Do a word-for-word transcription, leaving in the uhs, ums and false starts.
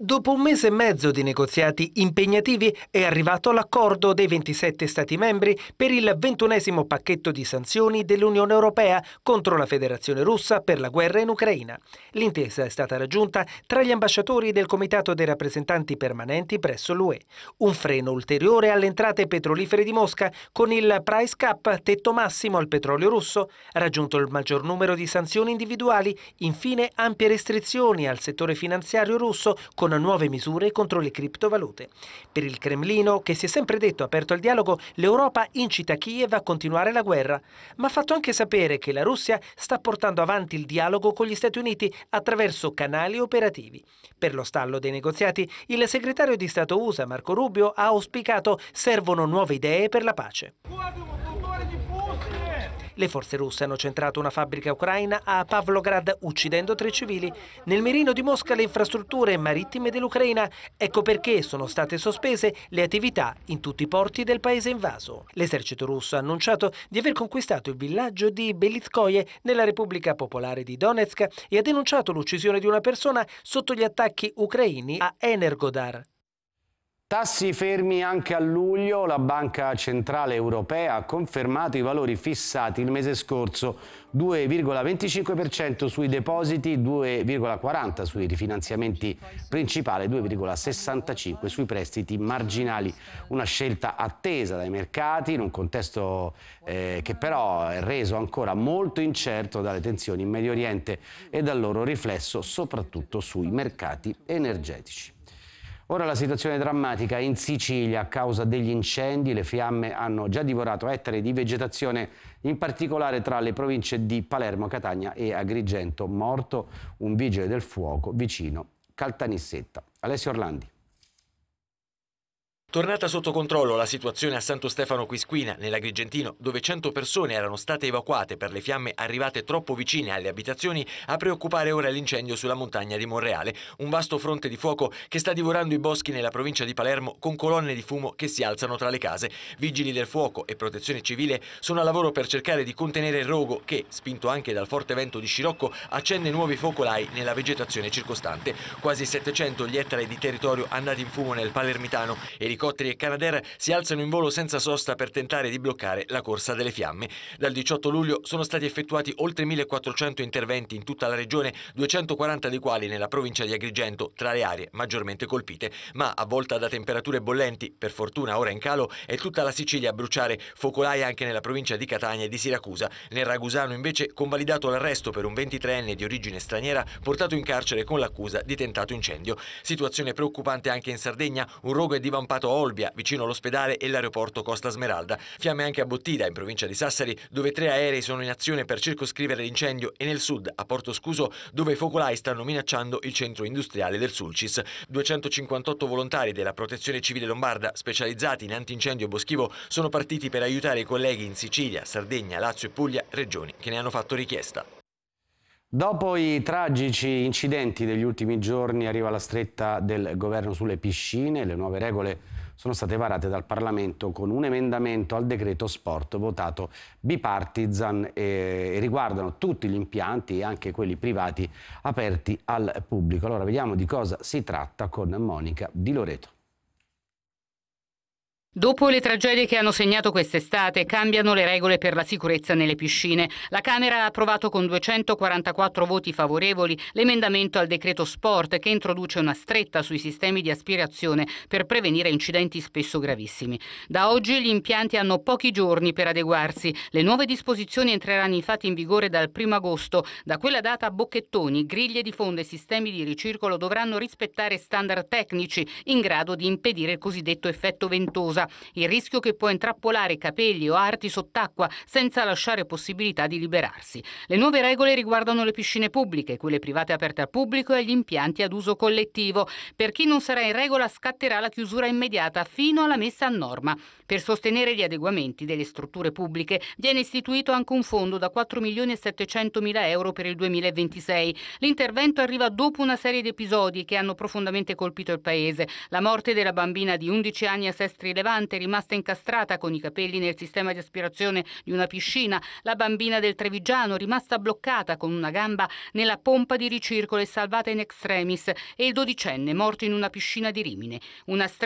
Dopo un mese e mezzo di negoziati impegnativi è arrivato l'accordo dei ventisette Stati membri per il ventunesimo pacchetto di sanzioni dell'Unione Europea contro la Federazione Russa per la guerra in Ucraina. L'intesa è stata raggiunta tra gli ambasciatori del Comitato dei rappresentanti permanenti presso l'U E. Un freno ulteriore alle entrate petrolifere di Mosca con il price cap, tetto massimo al petrolio russo, raggiunto il maggior numero di sanzioni individuali, infine ampie restrizioni al settore finanziario russo con nuove misure contro le criptovalute. Per il Cremlino, che si è sempre detto aperto al dialogo, l'Europa incita Kiev a continuare la guerra, ma ha fatto anche sapere che la Russia sta portando avanti il dialogo con gli Stati Uniti attraverso canali operativi. Per lo stallo dei negoziati, il segretario di Stato U S A Marco Rubio ha auspicato servono nuove idee per la pace. Le forze russe hanno centrato una fabbrica ucraina a Pavlograd, uccidendo tre civili. Nel mirino di Mosca le infrastrutture marittime dell'Ucraina. Ecco perché sono state sospese le attività in tutti i porti del paese invaso. L'esercito russo ha annunciato di aver conquistato il villaggio di Belitskoye nella Repubblica Popolare di Donetsk e ha denunciato l'uccisione di una persona sotto gli attacchi ucraini a Energodar. Tassi fermi anche a luglio, la Banca Centrale Europea ha confermato i valori fissati il mese scorso, due virgola venticinque per cento sui depositi, due virgola quaranta per cento sui rifinanziamenti principali, due virgola sessantacinque per cento sui prestiti marginali. Una scelta attesa dai mercati in un contesto eh, che però è reso ancora molto incerto dalle tensioni in Medio Oriente e dal loro riflesso soprattutto sui mercati energetici. Ora la situazione è drammatica in Sicilia a causa degli incendi. Le fiamme hanno già divorato ettari di vegetazione, in particolare tra le province di Palermo, Catania e Agrigento. Morto un vigile del fuoco vicino Caltanissetta. Alessio Orlandi. Tornata sotto controllo la situazione a Santo Stefano Quisquina, nell'Agrigentino, dove cento persone erano state evacuate per le fiamme arrivate troppo vicine alle abitazioni, a preoccupare ora l'incendio sulla montagna di Monreale, un vasto fronte di fuoco che sta divorando i boschi nella provincia di Palermo con colonne di fumo che si alzano tra le case. Vigili del fuoco e protezione civile sono a lavoro per cercare di contenere il rogo che, spinto anche dal forte vento di scirocco, accende nuovi focolai nella vegetazione circostante. Quasi settecento gli ettari di territorio andati in fumo nel Palermitano e elicotteri e Canadair si alzano in volo senza sosta per tentare di bloccare la corsa delle fiamme. Dal diciotto luglio sono stati effettuati oltre millequattrocento interventi in tutta la regione, duecentoquaranta dei quali nella provincia di Agrigento, tra le aree maggiormente colpite. Ma avvolta da temperature bollenti, per fortuna ora in calo, è tutta la Sicilia a bruciare, focolai anche nella provincia di Catania e di Siracusa. Nel Ragusano invece convalidato l'arresto per un ventitreenne di origine straniera portato in carcere con l'accusa di tentato incendio. Situazione preoccupante anche in Sardegna, un rogo è divampato a Olbia, vicino all'ospedale e l'aeroporto Costa Smeralda. Fiamme anche a Bottida, in provincia di Sassari, dove tre aerei sono in azione per circoscrivere l'incendio, e nel sud, a Porto Scuso, dove i focolai stanno minacciando il centro industriale del Sulcis. duecentocinquantotto volontari della Protezione Civile Lombarda, specializzati in antincendio boschivo, sono partiti per aiutare i colleghi in Sicilia, Sardegna, Lazio e Puglia, regioni che ne hanno fatto richiesta. Dopo i tragici incidenti degli ultimi giorni arriva la stretta del governo sulle piscine. Le nuove regole sono state varate dal Parlamento con un emendamento al decreto sport votato bipartisan e riguardano tutti gli impianti e anche quelli privati aperti al pubblico. Allora vediamo di cosa si tratta con Monica Di Loreto. Dopo le tragedie che hanno segnato quest'estate, cambiano le regole per la sicurezza nelle piscine. La Camera ha approvato con duecentoquarantaquattro voti favorevoli l'emendamento al decreto sport che introduce una stretta sui sistemi di aspirazione per prevenire incidenti spesso gravissimi. Da oggi gli impianti hanno pochi giorni per adeguarsi. Le nuove disposizioni entreranno infatti in vigore dal primo agosto. Da quella data bocchettoni, griglie di fondo e sistemi di ricircolo dovranno rispettare standard tecnici in grado di impedire il cosiddetto effetto ventosa, il rischio che può intrappolare capelli o arti sott'acqua senza lasciare possibilità di liberarsi. Le nuove regole riguardano le piscine pubbliche, quelle private aperte al pubblico e gli impianti ad uso collettivo. Per chi non sarà in regola scatterà la chiusura immediata fino alla messa a norma. Per sostenere gli adeguamenti delle strutture pubbliche viene istituito anche un fondo da quattro milioni e settecentomila euro per il duemilaventisei. L'intervento arriva dopo una serie di episodi che hanno profondamente colpito il paese. La morte della bambina di undici anni a Sestri Levante, Levante rimasta incastrata con i capelli nel sistema di aspirazione di una piscina, la bambina del Trevigiano rimasta bloccata con una gamba nella pompa di ricircolo e salvata in extremis e il dodicenne morto in una piscina di Rimini. Una